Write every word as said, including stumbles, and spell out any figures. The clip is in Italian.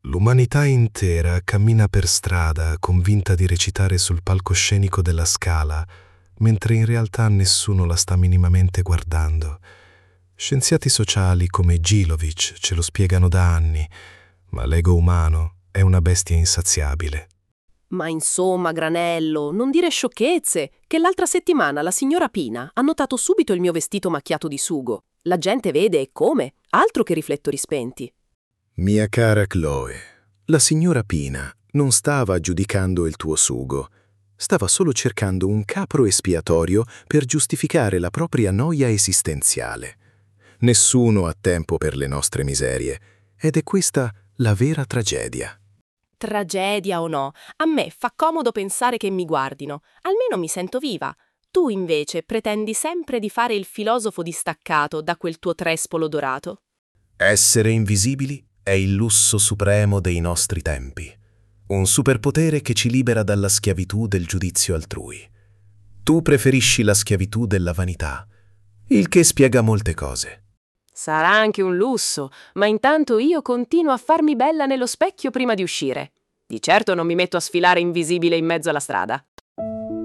L'umanità intera cammina per strada convinta di recitare sul palcoscenico della Scala, mentre in realtà nessuno la sta minimamente guardando. Scienziati sociali come Gilovic ce lo spiegano da anni, ma l'ego umano è una bestia insaziabile. Ma insomma, Granello, non dire sciocchezze, che l'altra settimana la signora Pina ha notato subito il mio vestito macchiato di sugo. La gente vede e come, altro che riflettori spenti. Mia cara Chloe, la signora Pina non stava giudicando il tuo sugo, stava solo cercando un capro espiatorio per giustificare la propria noia esistenziale. Nessuno ha tempo per le nostre miserie, ed è questa la vera tragedia. Tragedia o no, a me fa comodo pensare che mi guardino, almeno mi sento viva. Tu invece pretendi sempre di fare il filosofo distaccato da quel tuo trespolo dorato. Essere invisibili è il lusso supremo dei nostri tempi, un superpotere che ci libera dalla schiavitù del giudizio altrui. Tu preferisci la schiavitù della vanità, il che spiega molte cose. Sarà anche un lusso, ma intanto io continuo a farmi bella nello specchio prima di uscire. Di certo non mi metto a sfilare invisibile in mezzo alla strada.